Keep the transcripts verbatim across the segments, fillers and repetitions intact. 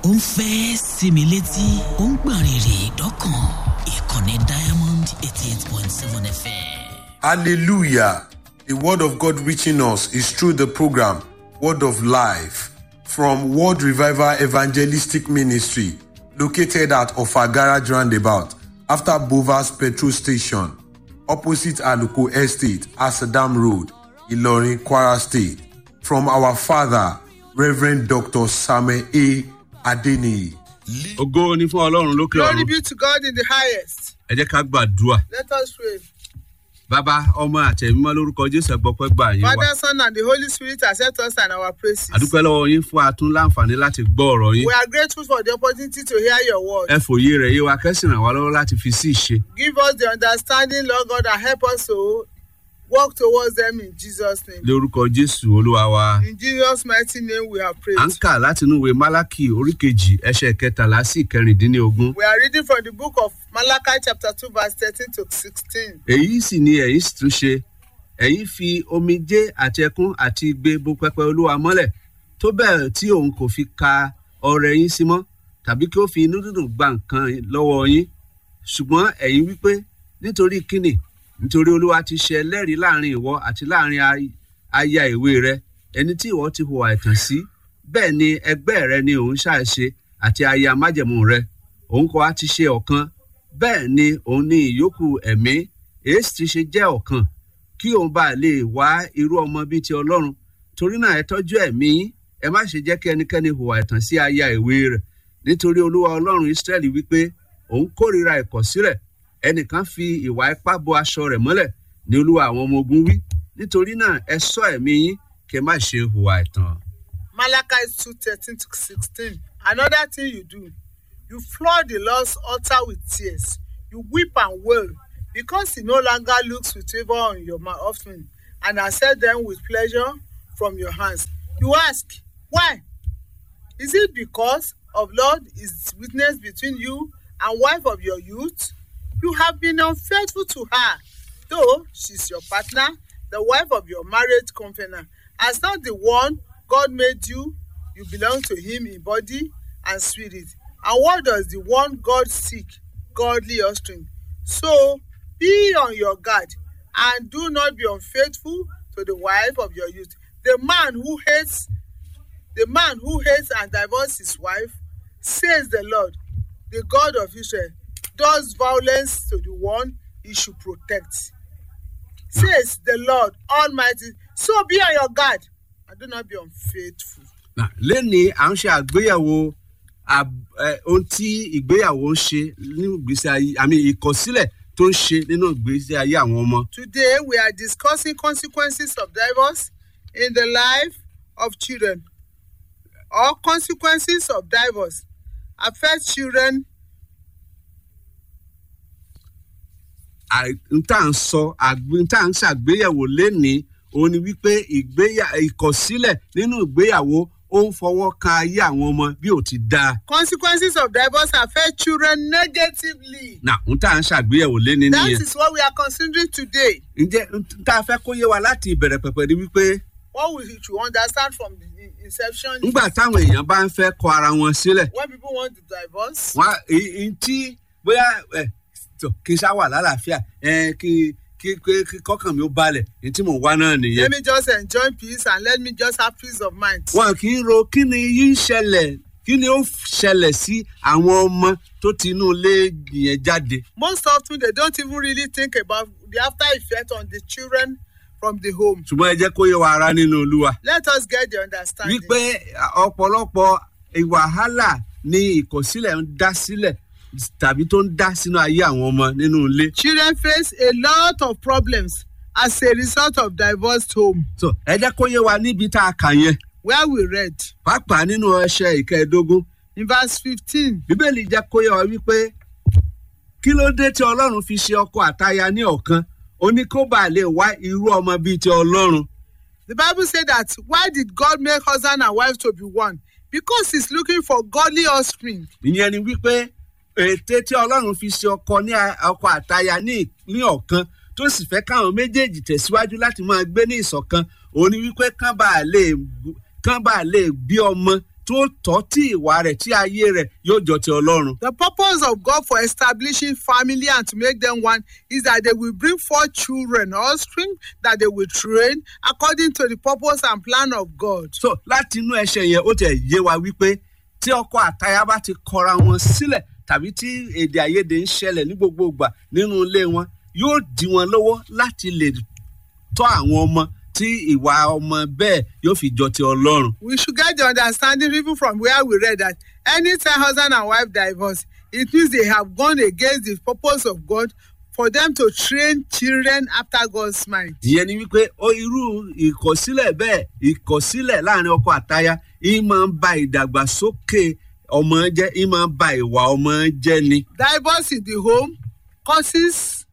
ó ń fẹ́ sinmi létí, ó ń gbọ̀n rìrì dọ́kàn. Ìkànnì Diamond eighty-eight point seven F M. Hallelujah. The word of God reaching us is through the program Word of Life from World Revival Evangelistic Ministry, located at Offa Garage Roundabout, after Bovas Petrol Station, opposite Aluko Estate, Asadam Road, Ilorin, Kwara State. From our father, Reverend Doctor Samuel A. Adeniyi. Ògo ni fún Ọlọ́run lókè ọ̀run. Glory be to God in the highest. Ẹ jẹ́ ká gbàdúrà. Let us pray. Bàbá, ọmọ àti ẹ̀mí mímọ́ lórúkọ Jésù ẹ gbọpẹ́ gbà yín wá. Father, Son, and the Holy Spirit accept us and our praises. A dúpẹ́ lọ́wọ́ yín fún atún láǹfààní láti gbọ́ ọ̀rọ̀ yín. We are grateful for the opportunity to hear your word. Ẹ fòye rẹ̀ yé wa kẹ́sìn ràn wá lọ́wọ́ láti fi sí ìṣe. Give us the understanding, Lord God, and help us to walk towards them in Jesus' name. Lórúkọ Jésù Olúwa wa. In Jesus' mighty name we have prayed. À ń kà látinú ìwé Málákì orí kejì ẹsẹ̀ kẹtàlá sí ìkẹrìndínlógún. We are reading from the book of Malachi chapter two verse thirteen to sixteen. Èyí sì ni ẹ̀yin sì tún ṣe. Ẹ̀yin fi omijé àti ẹkún àti igbe bo pẹpẹ Olúwa mọ́lẹ̀ tó bẹ́ẹ̀ tí òun kò fi ka ọrẹ yín sí mọ́ tàbí kí ó fi inú dídùn gba nǹkan lọ́wọ́ yín. Ṣùgbọ́n ẹ̀yin wípé nítorí kíni? Nítorí Olúwa ti ṣe ẹlẹ́rìí láàrin ìwọ àti láàrin aya ìwé rẹ, ẹni tí ìwọ ti hùwà ẹ̀tàn sí. Bẹ́ẹ̀ ni ẹgbẹ́ rẹ ni òun ṣàṣe àti aya májẹ̀mú rẹ. Òun kò á ti ṣe ọ̀kan. Bẹ́ẹ̀ ni òun ní ìyókù ẹ̀mí. Èyí sì ti ṣe jẹ́ ọ̀kan kí òun bá lè wá irú ọmọ bíi ti Ọlọ́run. Torí náà ẹ tọ́jú ẹ̀mí yín. Ẹ má ṣe jẹ́ kí ẹnikẹ́ni hùwà ẹ̀tàn sí aya ìwé rẹ̀. Nítorí Olúwa Ọlọ́run Ísírẹ́lì wípé òun kórìíra ìkọ̀sílẹ̀. Ẹnìkan fi ìwà ipá bo aṣọ rẹ̀ mọ́lẹ̀ ní Olúwa àwọn ọmọ ogun wí. Nítorí náà ẹ ṣọ́ ẹ̀mí yín kí ẹ má ṣe hùwà ẹ̀tàn. Malachi two thirteen to sixteen. Another thing you do, you flood the Lord's altar with tears. You weep and wail because he no longer looks with favor on your offering and accept them with pleasure from your hands. You ask, why? Is it because of Lord is witness between you and wife of your youth? You have been unfaithful to her, though she's your partner, the wife of your marriage covenant. As not the one God made you, you belong to him in body and spirit. And what does the one God seek? Godly offspring. So be on your guard and do not be unfaithful to the wife of your youth. The man who hates, the man who hates and divorces his wife, says the Lord, the God of Israel, does violence to the one he should protect. Says the Lord Almighty. So be on your guard and do not be unfaithful. Lẹ́ni à ń ṣe àgbéyẹ̀wò ohun tí ìgbéyàwó ń ṣe nínú ìgbésí ayé àmì ìkọ̀sílẹ̀ tó ń ṣe nínú ìgbésí ayé àwọn ọmọ. Today we are discussing consequences of divorce in the life of children. Or consequences of divorce affect children. n tá à ń sọ n tá à ń ṣàgbéyẹ̀wò lénìí òun ni wípé ìkọ̀sílẹ̀ nínú ìgbéyàwó ó ń fọwọ́ kan ayé àwọn ọmọ bí ò ti dáa. Consequences of divorce affect children negatively. Nà n tá à ń ṣàgbéyẹ̀wò lénìí nìyẹn. That is what we are considering today. Ǹjẹ́ n tá a fẹ́ kó yé wa láti ìbẹ̀rẹ̀ pẹ̀pẹ̀ ni wípé. What we should understand from the inception. Nígbà táwọn èèyàn bá ń fẹ́ kọ ara wọn sílẹ̀. When people want to divorce. Wọ́n ì tí bóyá ẹ̀ kí n ṣá wà lálàáfíà ẹ kí kí kí kọ́kàn mi ó balẹ̀ ní tí mò ń wá náà nìyẹn. Let me just enjoy peace and let me just have peace of mind. Wọn kì í ro kí ni yìí ṣẹlẹ̀ kí ni ó ṣẹlẹ̀ sí àwọn ọmọ tó ti inú ilé yẹn jáde. Most often they don't even really think about the after effect on the children from the home. Ṣùgbọ́n ẹ jẹ́ kó yé wa ara nínú Olúwa. Let us get the understanding. Wípé ọ̀pọ̀lọpọ̀ wàhálà ni ìkọ̀sílẹ̀ ń dá sílẹ̀ tàbí tó ń dá sínú ayé àwọn ọmọ nínú ilé. Children face a lot of problems as a result of divorced home. So ẹ jẹ́ kó yé wa níbi tá a kà yẹn. Where we read. Pàápàá nínú ẹsẹ̀ ìkẹẹ̀dógún. In verse fifteen. Bíbélì jẹ́ kó yé wa wípé kí ló dé tí Ọlọ́run fi ṣe ọkọ àtaya ní ọ̀kan? Ó ní kó bàa lè wá irú ọmọ bíi ti Ọlọ́run. The Bible said that why did God make husband and wife to be one? Because he's looking for godly offspring. Ìyẹn ni wípé ète tí Ọlọ́run fi ṣe ọkọ ní ọkọ àtaya ní ní ọ̀kan tó sì fẹ́ káwọn méjèèjì tẹ̀síwájú láti máa gbé ní ìṣọ̀kan òun ni wípé kán bá lè kán bá lè bí ọmọ tó tọ́ tí ìwà rẹ̀ tí ayé rẹ̀ yóò jọ ti Ọlọ́run. The purpose of God for establishing family and to make them one is that they will bring forth children, offspring that they will train according to the purpose and plan of God. So láti inú ẹsẹ̀ yẹn ó tẹ̀ yé wa wípé tí ọkọ àtaya bá ti kọra wọn sílẹ̀ tàbí tí èdè àìyedè ń ṣẹlẹ̀ ní gbogbo ìgbà nínú ilé wọn yóò dí wọn lọ́wọ́ láti lè tọ́ àwọn ọmọ tí ìwà ọmọ bẹ́ẹ̀ yóò fi jọ ti Ọlọ́run. We should get the understanding even from where we read that anytime husband and wife divorce, it means they have gone against the purpose of God for them to train children after God's mind. Ìyẹn ni wípé ó irú ìkọ̀sílẹ̀ bẹ́ẹ̀ ìkọ̀sílẹ̀ láàrin ọkọ àtaya ì máa ń ba ìdàgbàsókè ọmọ jẹ́ ì máa ń ba ìwà ọmọ jẹ́ ni. Divorce in the home causes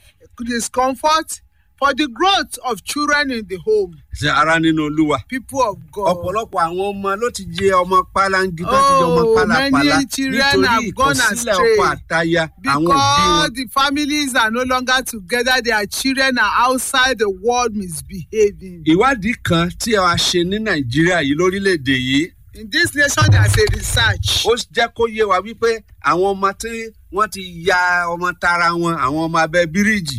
discomfort for the growth of children in the home. Ṣé ara nínú Olúwa? People of God. Ọ̀pọ̀lọpọ̀ àwọn ọmọ ló ti jẹ ọmọ pálángí tó ti jẹ ọmọ pálapàla many children nítorí have gone ìkọ̀sílẹ̀ astray ọkọ àtaya àwọn òbí wọn. because the families are no longer together, their children are outside the world misbehaving. Ìwádìí kan tí a ṣe ní Nàìjíríà yìí lórílẹ̀‐èdè yìí. In this nation, there's a research. Ó jẹ́ kó yé wa wípé àwọn ọmọ tí wọ́n ti ya ọmọ tara wọn àwọn ọmọ abẹ́ bíríìjì.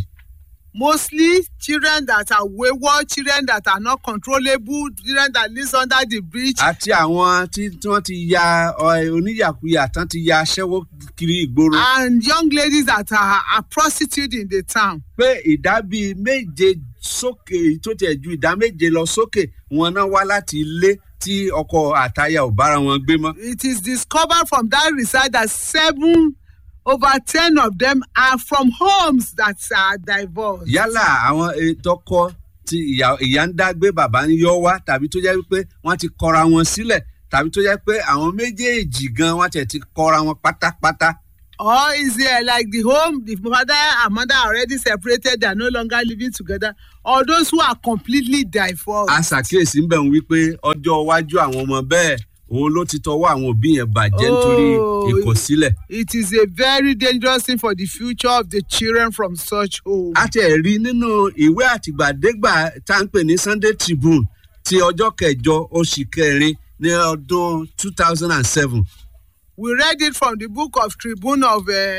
Mostly children that are wayward, children that are not controllable, children that live under the bridge. Àti àwọn tí wọ́n ti ya oníyàkuyà tán ti ya aṣẹ́wó kiri ìgboro. And young ladies that are, are prostitute in the town. Pé ìdá bíi méje sókè tó tiẹ̀ ju ìdá méje lọ sókè wọn náà wá láti ilé tí ọkọ àtaya ò bára wọn gbé mọ́. It is discovered from that research that seven over ten of them are from homes that are divorced. Yálà àwọn tọkọ tí ìyá ń dágbé bàbá ń yọ wá tàbí tó jẹ́ pé wọ́n ti kọra wọn sílẹ̀ tàbí tó jẹ́ pé àwọn méjèèjì gan wọ́n tẹ̀ ti kọra wọn pátápátá. Or is it like the home, the father and mother are already separated, they are no longer living together, or those who are completely divorced? A ṣàkíyèsí ń bẹ̀ ń wípé ọjọ́ iwájú àwọn ọmọ bẹ́ẹ̀ òun ló ti tọwọ́ àwọn òbí yẹn bàjẹ́ nítorí ìkọ̀sílẹ̀. It is a very dangerous thing for the future of the children from such home. A ti ẹ̀ rí nínú ìwé àtìgbàdégbà tá ń pè ní Sunday Tribune ti ọjọ́ kẹjọ oṣù kẹrin ní ọdún two thousand and seven. We read it from the book of Tribune of uh,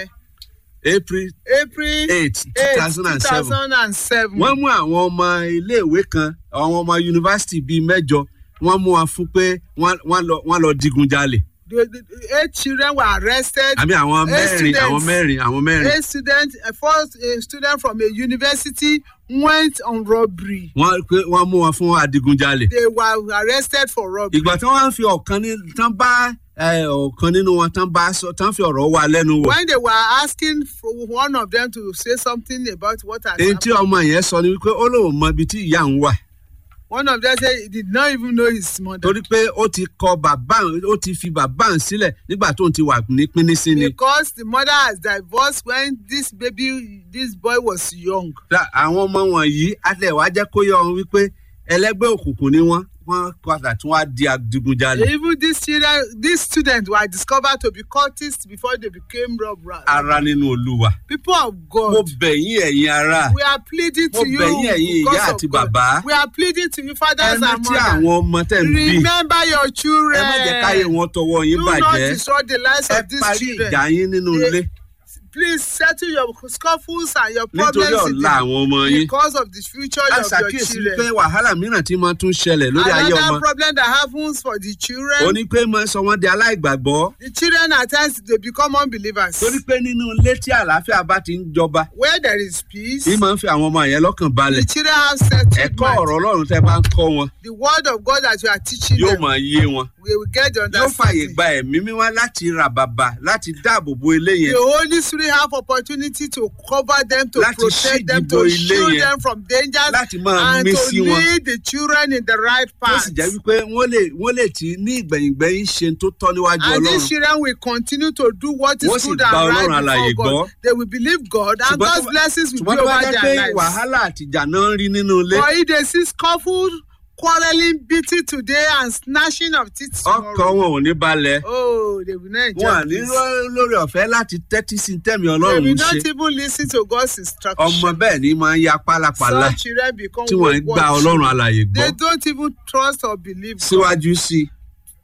April April eight two thousand and seven. two thousand and seven. Wọ́n mú àwọn ọmọ iléèwé kan àwọn ọmọ yunifásitì bíi mẹ́jọ wọ́n mú wọn fún pé wọ́n lọ digunjalè. The, the, the eight children were arrested. Àmì àwọn mẹ́rin àwọn mẹ́rin àwọn mẹ́rin. Eight students, a first a student from a university went on robbery. Wọ́n pé wọ́n mú wọn fún adigunjalè. They were arrested for robbery. Ìgbà tí wọ́n fi ọ̀kan ní tán bá ọ̀kan nínú wọn tán bá sọ tán fi ọ̀rọ̀ wá lẹ́nu wò. When they were asking for one of them to say something about what has happened. Èyí tí ọmọ yẹn sọ ni wípé ó lóun mọ ibi tí ìyá ń wà. One of them said he did not even know his mother. Torí pé ó ti kọ bàbá ó ti fi bàbá ń sílẹ̀ nígbà tó ń ti wà ní pínísí ni. Because the mother has divorced when this baby this boy was young. Àwọn ọmọ wọ̀nyí àtẹ̀wá jẹ́ kó yọ wọn wípé ẹlẹ́gbẹ́ òkùnkùn ni wọ́n wọ́n padà tí wọ́n á di adigunjalè. Even these children these students were discovered to be cultists before they became robbers. Ara nínú Olúwa. People of God. Mo bẹ̀ yín ẹ̀yin ará. We are pleading to you. Mo bẹ̀ yín ẹ̀yin ìyá àti bàbá. We are pleading to you fathers and mothers. Ẹni tí àwọn ọmọ tẹ̀ ń bí. Remember your children. Ẹ má jẹ́ káyé wọn tọwọ́ yín bàjẹ́. Do not destroy the lives of these children. Ẹ parí ìjà yín nínú ilé. Please settle your scuffles and your problems nítorí ọ̀la àwọn ọmọ yín. Because of the future of your children. Aṣàkíyèsí pé wàhálà mìíràn tí máa tún ṣẹlẹ̀ lórí ayé ọmọ. Another problem that happens for the children. Ó ní pé máa sọ wọ́n di aláìgbàgbọ́. The children at times they become unbelievers. Torí pé nínú ilé tí àlàáfíà bá ti ń jọba. Where there is peace. Í máa ń fi àwọn ọmọ yẹn lọ́kàn balẹ̀. The children have settled mind. Ẹ̀kọ́ ọ̀rọ̀ Ọlọ́run tẹ́ bá ń kọ́ wọn. The word of God that you are teaching yóò them. máa yé wọn. We will get the understanding. Yóò fàyè gba ẹ̀mí mímọ́ láti ra bàbà láti dáàbò bo ilé yẹn. The Holy Spirit have opportunity to cover them, to láti protect them, to shield them from dangers, láti máa and mí to sí wọn. lead the children in the right Ó path. sì jẹ́ wípé wọ́n lè wọ́n lè tí ní ìgbẹ̀yìngbẹ̀yìn ṣe tó tọ́ níwájú And these Ọlọ́run. children will continue to do what is Wọ́n sì good gba and Ọlọ́run right alààyè before God. gbọ́. They will believe God, and God's blessings will be ṣùgbọ́n tó bá over jẹ́ pé their lives. wàhálà àtìjà náà ń rí nínú ilé. But if they see scuffle, quarreling, beating today, and snatching of teeth tomorrow. Ọkàn wọn ò ní balẹ̀. Oh, they will not enjoy Wọn à ní this. lórí ọ̀fẹ́ láti tẹ́tí sí tẹ́mi They Ọlọ́run will ń not ṣe. even listen to God's instruction. Ọmọ bẹ́ẹ̀ ni máa ń ya pálapàla Such children become tí wọ́n ń gba wayward Ọlọ́run children. alààyè gbọ́. They don't even trust or believe God. Síwájú sí i.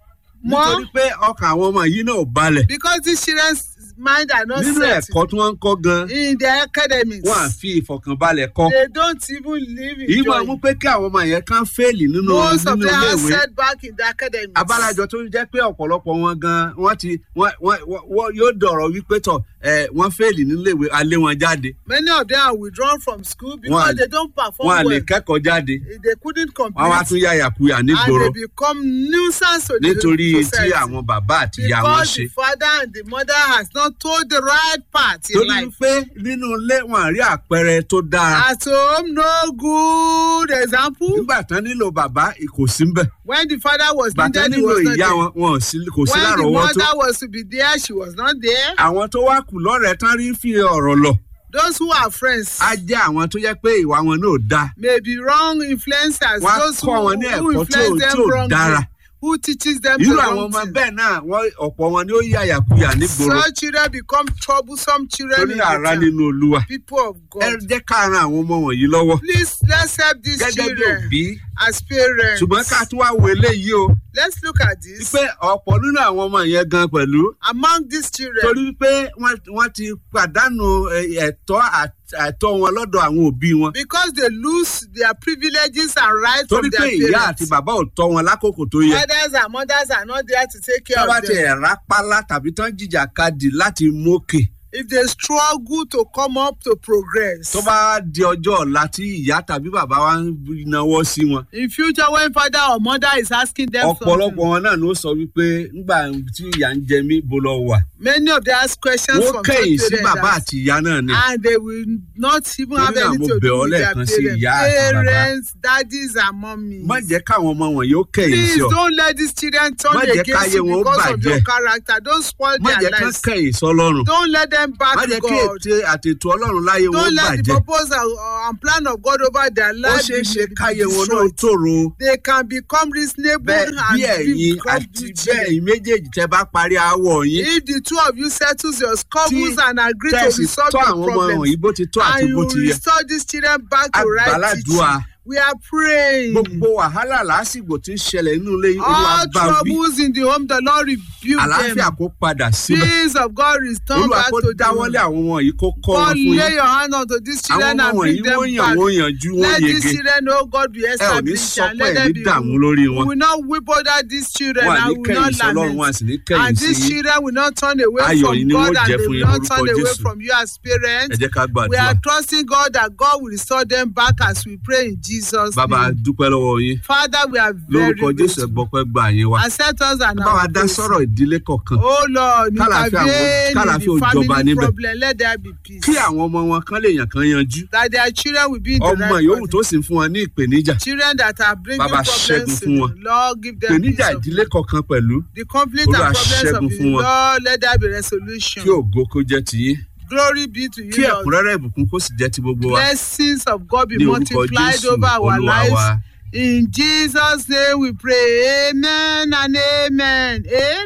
more nítorí pé ọkàn àwọn ọmọ yìí náà ò balẹ̀. because these children's mind are not nínú set ẹ̀kọ́ tí wọ́n ń kọ́ gan in their academics. wọ́n à fi ìfọ̀kànbalẹ̀ kọ́. They don't even live in èyí máa joy. mú pé kí àwọn ọmọ yẹn kàn fẹ́ẹ̀lì nínú Most of nínú them are iléèwé. set back in the academics. abálájọ tó jẹ́ pé ọ̀pọ̀lọpọ̀ wọn gan wọ́n ti wọ́n wọ́n wọ́n yóò dọ̀rọ̀ wípé tọ̀ ẹ̀ wọ́n fẹ́ẹ̀lì níléèwé alé wọn jáde. Many of them are withdrawn from school because Wọn- they don't perform wọn à lè well. kẹ́kọ̀ọ́ jáde. They couldn't wọ́n wá complete tún yáyàkuyà and nígboro they become nuisance to nítorí the tí society. àwọn bàbá àti ìyá wọn Because ṣe. the father and the mother has not told the right path in torí life. pé nínú ilé wọn àrí àpẹẹrẹ tó dáa. At home, no good example. nígbà tán nílò bàbá kò sí ń bẹ̀. When the father was bàtà needed, he nílò was not ìyá there. wọn wọn ò sí kò sí When the lárọ̀ọ́wọ́tó. mother was to be there, she was not there. àwọn tó wá kù lọ́rẹ̀ẹ́ tán rí fi ọ̀rọ̀ lọ. Those who are friends á jẹ́ àwọn tó jẹ́ pé ìwà wọn náà ò dáa. may be wrong influencers. Wọ́n á Those who, kọ́ wọn ní who ẹ̀kọ́ tí ò- influence tí them ò wrongly. dára. Who teaches them irú the àwọn wrong ọmọ thing. bẹ́ẹ̀ náà wọ́n ọ̀pọ̀ wọn ni ó yàyàkuyà nígboro Such children become troublesome children torí in the àrá town. nínú olúwa. People of ẹ God. jẹ́ ká ran àwọn ọmọ wọ̀nyí lọ́wọ́ Please, let's help these gẹ́gẹ́ bí children òbí. as parents. ṣùgbọ́n ká tún wá wo eléyìí o Let's look at this. pé ọ̀pọ̀ nínú àwọn ọmọ yẹn gan pẹ̀lú Among these children, torí pé wọ́n wọ́n ti pàdánù ẹ, ẹ̀tọ́ àt- ẹ̀tọ́ wọn lọ́dọ̀ àwọn òbí wọn. because they lose their privileges and rights torí from pé their ìyá parents. àti bàbá ò tọ́ wọn lákòókò tó yẹ. Fathers and mothers are not there to take care tó bá of ti them. ẹ̀ rápálá tàbí tán jìjàkadì láti mókè. If they struggle to come up to progress. tó bá di ọjọ́ ọ̀la tí ìyá tàbí bàbá wa ń náwó sí wọn. In future, when father or mother is asking them ọ̀pọ̀lọpọ̀ something, wọn náà ló sọ wípé nígbà tí ìyá ń jẹ mí bó lọ wà. many of them ask questions wọ́n from kẹ́yìn such sí bàbá parents, àti ìyá náà ni. and they will not even have Torí náà anything mo to bẹ̀ do ọ́ with their lẹ́ẹ̀kan sí parents. ìyá àti bàbá. Parents, daddies, and mummies. má jẹ́ káwọn ọmọ wọn yóò kẹ́yìn Please sí ọ. don't let these children turn Má jẹ́ against káyé you wọn ó because of your bàjẹ́. character. Don't spoil má their jẹ́ kán lives. kẹ́yìn sọ́lọ́run. Don't let them back má jẹ́ kí God. ète àtètò ọlọ́run láyé wọn ó Don't let the bàjẹ́. purpose and, uh, and plan of God over their ó life ṣeé ṣe be káyé wọn náà destroyed. tòrò. They can become reasonable bẹ́ẹ̀ and bí ẹ̀yin become àti good bẹ́ẹ̀ children. ẹ̀yin méjèèjì tẹ́ bá parí aáwọ̀ yín. If the two of you settles your squabbles Tí and agree to tẹ́sí resolve tọ́ your àwọn ọmọ wọ̀nyí problems, bó ti tọ́ àti and you bó ti yẹ. restore these children back to right teaching, Àgbàládùá. we are praying. gbogbo wàhálà lásìkò tí ń ṣẹlẹ̀ nínú ilé yín olúwa All bá wí. troubles in the home, the Lord rebuke àlàáfíà them. kó padà síbẹ̀. Peace of God return olúwa back kó to dáwọ́lé them. àwọn ọmọ yìí kó kọ́ wọn God, fún lay yín. your hand onto these àwọn children ọmọ and wọ̀nyí bring them wọ́n yàn back. wọ́n yànjú wọ́n Let these yege. children, oh God, be ẹ ò ní established and sọpọ̀ let ẹ̀ ní them be dààmú ruled. lórí We wọn. will not whip over these children wọn à and ní we will kẹ́yìn not sọlọ́run wọn à lament. sì ní kẹ́yìn And sí these yín. children will not turn away Ayọ̀ from yìí ni God wọ́n and jẹ́ they fún will yín not lórúkọ turn away Jésù. from you as parents. ẹ jẹ́ ká We are gbàdúrà. trusting God that God will restore them back as we pray in Jesus' bàbá name. dúpẹ́ lọ́wọ́ yín. Father, we are very lórúkọ Jésù grateful. ẹ̀gbọ́pẹ́ gbà yín wá. Accept us and bá wa our dá praise. sọ̀rọ̀ ìdílé kọ̀ọ̀kan. Oh Lord, Kálàáfíà àwọn- intervene in kálàáfíà the ó jọba family níbẹ̀. problem. Let there be peace. kí àwọn ọmọ wọn kan lè yàn kan yanjú. That their children will be in the ọmọ right yòówù tó body. sì ń fún wọn ní ìpèníjà. Children that are bringing Bàbá problems ṣẹ́gun to fún wọn. them, Lord, give them peace ìpèníjà of ìdílé kọ̀ọ̀kan pẹ̀lú. the conflict and Olúwa problems ṣẹ́gun of the fún wọn. Lord, let there be resolution. kí ògo kó jẹ́ tiyín. Glory be to you, kí Lord. ẹ̀kúnrẹ́rẹ́ ìbùkún kó sì jẹ́ ti gbogbo wa. Blessings of God be Ní orúkọ multiplied Jésù, over our Olúwa lives. wa. In Jesus' name we pray. Amen and amen.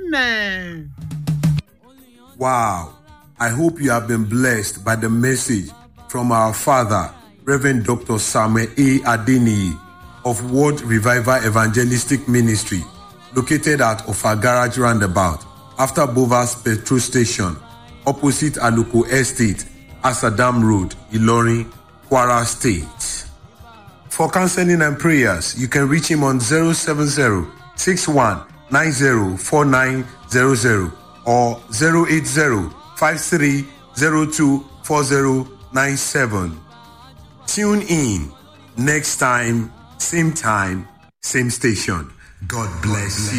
Amen. Wow. I hope you have been blessed by the message from our father, Reverend Doctor Samuel A. Adeniyi of World Revival Evangelistic Ministry, located at Ofa Garage Roundabout, after Bovas Petrol Station, opposite Aluko Estate, Asadam Road, Ilorin, Kwara State. For counseling and prayers, you can reach him on zero seven zero, six one nine zero, four nine zero zero or zero eight zero, five three zero two, four zero nine seven. Tune in next time, same time, same station. God bless you.